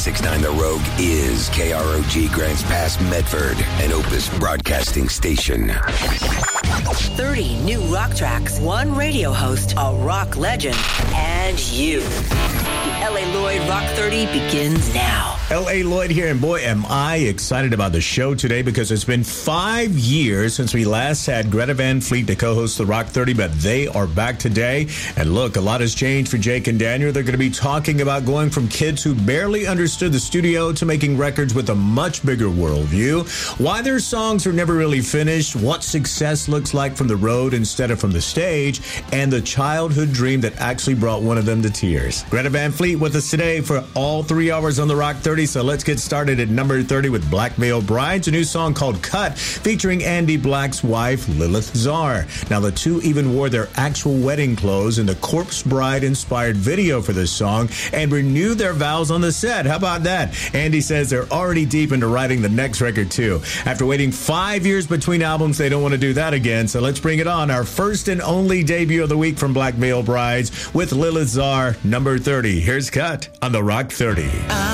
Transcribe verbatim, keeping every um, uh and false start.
six nine The Rogue is K R O G Grants Pass Medford, an Opus broadcasting station. thirty new rock tracks, one radio host, a rock legend, and you. The L A. Lloyd Rock thirty begins now. L A. Lloyd here, and boy, am I excited about the show today because it's been five years since we last had Greta Van Fleet to co-host the Rock thirty, but they are back today. And look, a lot has changed for Jake and Daniel. They're going to be talking about going from kids who barely understood the studio to making records with a much bigger worldview, why their songs are never really finished, what success looks like from the road instead of from the stage, and the childhood dream that actually brought one of them to tears. Greta Van Fleet with us today for all three hours on the Rock thirty. So let's get started at number thirty with Black Veil Brides, a new song called Cut, featuring Andy Black's wife, Lilith Czar. Now, the two even wore their actual wedding clothes in the Corpse Bride-inspired video for this song and renewed their vows on the set. How about that? Andy says they're already deep into writing the next record, too. After waiting five years between albums, they don't want to do that again. So let's bring it on. Our first and only debut of the week from Black Veil Brides with Lilith Czar, number thirty. Here's Cut on the Rock thirty.